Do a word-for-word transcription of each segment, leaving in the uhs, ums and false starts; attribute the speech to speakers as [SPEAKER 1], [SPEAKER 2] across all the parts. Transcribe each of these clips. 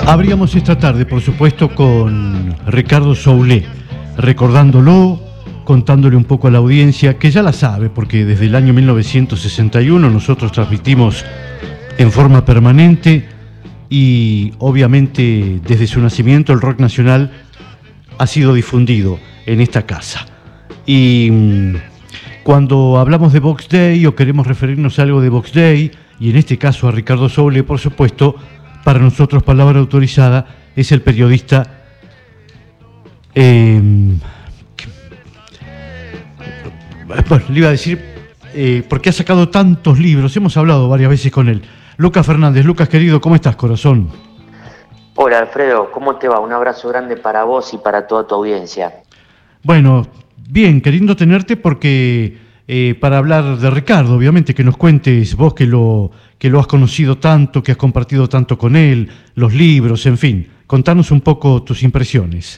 [SPEAKER 1] Abríamos esta tarde, por supuesto, con Ricardo Soule, recordándolo, contándole un poco a la audiencia, que ya la sabe, porque desde el año mil novecientos sesenta y uno nosotros transmitimos en forma permanente y obviamente desde su nacimiento el rock nacional ha sido difundido en esta casa. Y mmm, cuando hablamos de Box Day o queremos referirnos a algo de Box Day, y en este caso a Ricardo Soule, por supuesto, para nosotros palabra autorizada es el periodista eh, bueno, le iba a decir eh, porque ha sacado tantos libros, hemos hablado varias veces con él. Lucas Fernández. Lucas, querido, ¿cómo estás, corazón?
[SPEAKER 2] Hola, Alfredo, ¿cómo te va? Un abrazo grande para vos y para toda tu audiencia.
[SPEAKER 1] Bueno, bien, queriendo tenerte porque eh, para hablar de Ricardo, obviamente, que nos cuentes vos que lo, que lo has conocido tanto, que has compartido tanto con él, los libros, en fin, contanos un poco tus impresiones.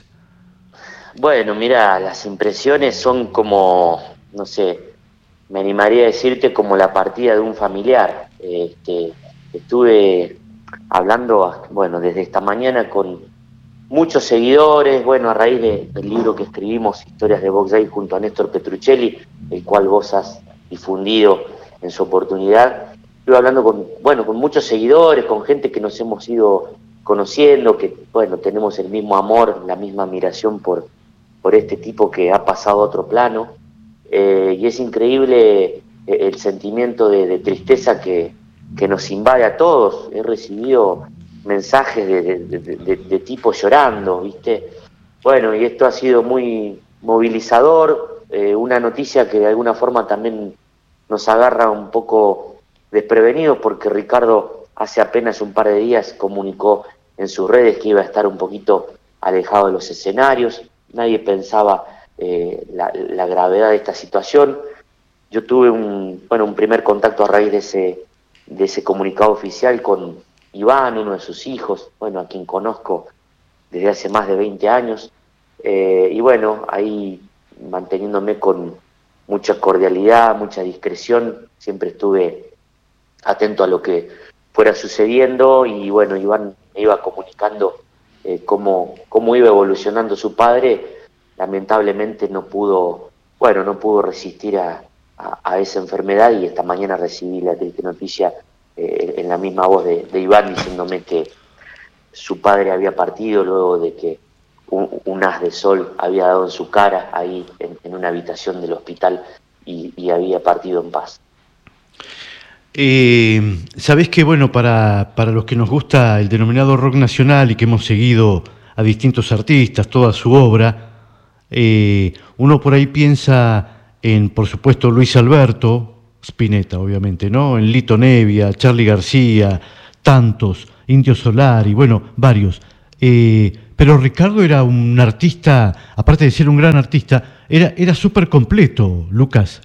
[SPEAKER 2] Bueno, mira, las impresiones son como, no sé, me animaría a decirte como la partida de un familiar. Este, estuve hablando, bueno, desde esta mañana con muchos seguidores, bueno, a raíz de, del libro que escribimos, Historias de Box Day, junto a Néstor Petruccelli, el cual vos has difundido en su oportunidad. Estuve hablando con, bueno, con muchos seguidores, con gente que nos hemos ido conociendo, que, bueno, tenemos el mismo amor, la misma admiración por, por este tipo que ha pasado a otro plano. Eh, y es increíble el sentimiento de, de tristeza que, que nos invade a todos. He recibido mensajes de, de, de, de, de tipo llorando, ¿viste? Bueno, y esto ha sido muy movilizador, eh, una noticia que de alguna forma también nos agarra un poco desprevenidos, porque Ricardo hace apenas un par de días comunicó en sus redes que iba a estar un poquito alejado de los escenarios. Nadie pensaba eh, la, la gravedad de esta situación. Yo tuve un, bueno, un primer contacto a raíz de ese, de ese comunicado oficial con Iván, uno de sus hijos, bueno, a quien conozco desde hace más de veinte años, eh, y bueno, ahí manteniéndome con mucha cordialidad, mucha discreción, siempre estuve atento a lo que fuera sucediendo, y bueno, Iván me iba comunicando eh, cómo, cómo iba evolucionando su padre. Lamentablemente no pudo, bueno, no pudo resistir a, a, a esa enfermedad, y esta mañana recibí la triste noticia eh, en la misma voz de, de Iván, diciéndome que su padre había partido luego de que un, un haz de sol había dado en su cara ahí en, en una habitación del hospital, y, y había partido en paz.
[SPEAKER 1] Eh, Sabés que, bueno, para, para los que nos gusta el denominado rock nacional y que hemos seguido a distintos artistas, toda su obra, eh, uno por ahí piensa en, por supuesto, Luis Alberto Spinetta, obviamente, ¿no? En Lito Nevia, Charly García, tantos, Indio Solari, bueno, varios. Eh, pero Ricardo era un artista, aparte de ser un gran artista, era, era súper completo, Lucas.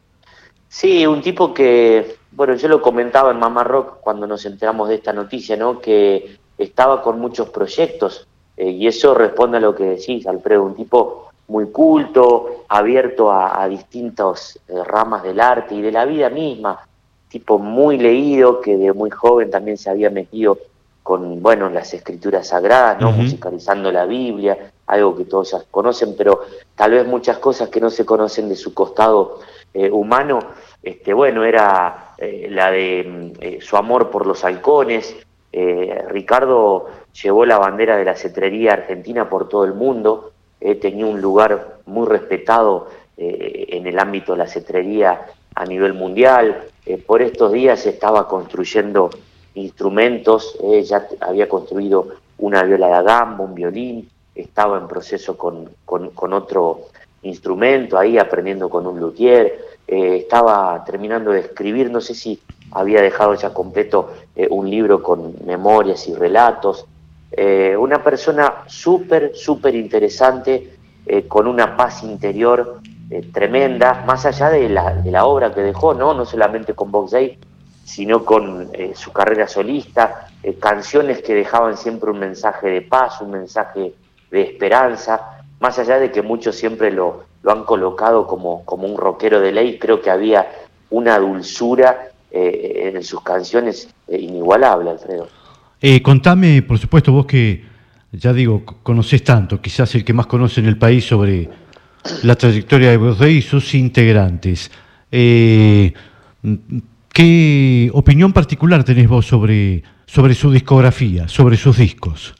[SPEAKER 2] Sí, un tipo que, bueno, yo lo comentaba en Mamá Rock cuando nos enteramos de esta noticia, ¿no? Que estaba con muchos proyectos, eh, y eso responde a lo que decís, Alfredo, un tipo muy culto, abierto a, a distintas eh, ramas del arte y de la vida misma, tipo muy leído, que de muy joven también se había metido con, bueno, las escrituras sagradas, ¿no? Uh-huh. Musicalizando la Biblia, algo que todos ya conocen, pero tal vez muchas cosas que no se conocen de su costado eh, humano. Este, bueno, era eh, la de eh, su amor por los halcones. Eh, Ricardo llevó la bandera de la cetrería argentina por todo el mundo. Eh, tenía un lugar muy respetado eh, en el ámbito de la cetrería a nivel mundial. Eh, por estos días estaba construyendo instrumentos, eh, ya había construido una viola da gamba, un violín, estaba en proceso con, con, con otro instrumento, ahí aprendiendo con un luthier, eh, estaba terminando de escribir, no sé si había dejado ya completo eh, un libro con memorias y relatos. Eh, una persona súper, súper interesante, eh, con una paz interior eh, tremenda, más allá de la, de la obra que dejó, ¿no? No solamente con Box Day, sino con eh, su carrera solista, eh, canciones que dejaban siempre un mensaje de paz, un mensaje de esperanza, más allá de que muchos siempre lo, lo han colocado como, como un rockero de ley. Creo que había una dulzura eh, en sus canciones eh, inigualable, Alfredo.
[SPEAKER 1] Eh, contame, por supuesto, vos que, ya digo, conocés tanto, quizás el que más conoce en el país sobre la trayectoria de Box Day y sus integrantes. Eh, ¿Qué opinión particular tenés vos sobre, sobre su discografía, sobre sus discos?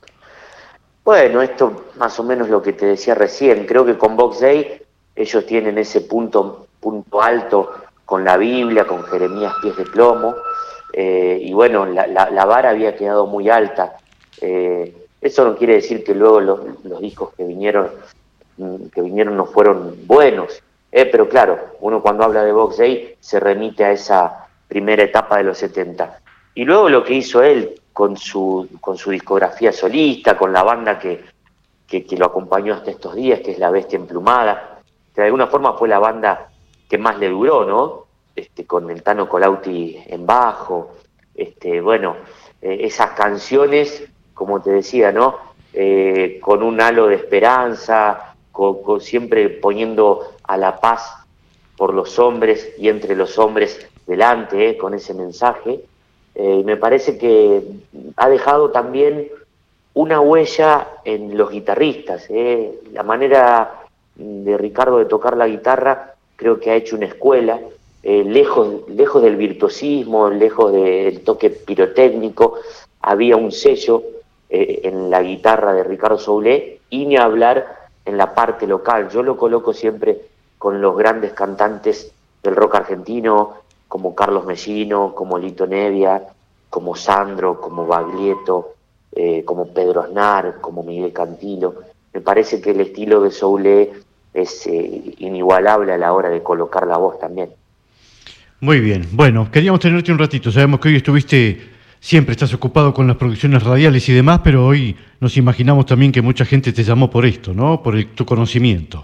[SPEAKER 2] Bueno, esto más o menos lo que te decía recién. Creo que con Box Day ellos tienen ese punto, punto alto con la Biblia, con Jeremías Pies de Plomo, eh, y bueno, la, la, la vara había quedado muy alta. Eh, eso no quiere decir que luego los, los discos que vinieron, que vinieron no fueron buenos, eh, pero claro, uno cuando habla de Box Day se remite a esa primera etapa de los setenta. Y luego lo que hizo él con su, con su discografía solista, con la banda que, que, que lo acompañó hasta estos días, que es La Bestia Emplumada, que de alguna forma fue la banda que más le duró, ¿no? Este, con el Tano Colautti en bajo, este, bueno, eh, esas canciones, como te decía, ¿no? Eh, con un halo de esperanza, con, con siempre poniendo a la paz por los hombres y entre los hombres delante, ¿eh? Con ese mensaje. Eh, me parece que ha dejado también una huella en los guitarristas, ¿eh? La manera de Ricardo de tocar la guitarra creo que ha hecho una escuela, eh, lejos, lejos del virtuosismo, lejos del toque pirotécnico, había un sello eh, en la guitarra de Ricardo Soulé, y ni hablar en la parte local. Yo lo coloco siempre con los grandes cantantes del rock argentino, como Carlos Mellino, como Lito Nevia, como Sandro, como Baglietto, eh, como Pedro Aznar, como Miguel Cantilo. Me parece que el estilo de Soulé es eh, inigualable a la hora de colocar la voz también.
[SPEAKER 1] Muy bien, bueno, queríamos tenerte un ratito, sabemos que hoy estuviste, siempre estás ocupado con las producciones radiales y demás, pero hoy nos imaginamos también que mucha gente te llamó por esto, ¿no? Por el, tu conocimiento.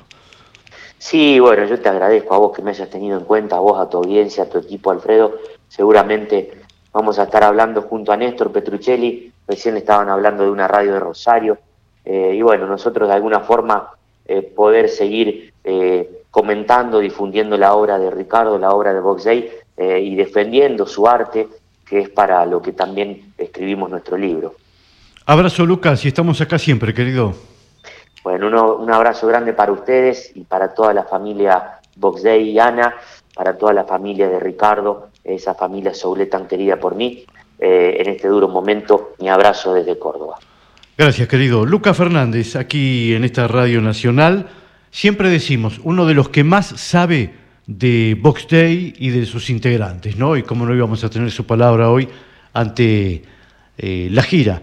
[SPEAKER 2] Sí, bueno, yo te agradezco a vos que me hayas tenido en cuenta, a vos, a tu audiencia, a tu equipo, Alfredo. Seguramente vamos a estar hablando junto a Néstor Petruccelli, recién estaban hablando de una radio de Rosario, eh, y bueno, nosotros de alguna forma eh, poder seguir eh, comentando, difundiendo la obra de Ricardo, la obra de Box Day, eh, y defendiendo su arte, que es para lo que también escribimos nuestro libro.
[SPEAKER 1] Abrazo, Lucas, y estamos acá siempre, querido.
[SPEAKER 2] Bueno, uno, un abrazo grande para ustedes y para toda la familia Box Day y Ana, para toda la familia de Ricardo, esa familia Soulé tan querida por mí, eh, en este duro momento. Mi abrazo desde Córdoba.
[SPEAKER 1] Gracias, querido. Lucas Fernández, aquí en esta Radio Nacional. Siempre decimos, uno de los que más sabe de Box Day y de sus integrantes, ¿no? Y cómo no íbamos a tener su palabra hoy ante eh, la gira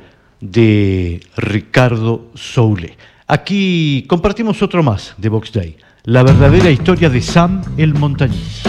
[SPEAKER 1] de Ricardo Soulé. Aquí compartimos otro más de Box Day, la verdadera historia de Sam el Montañés.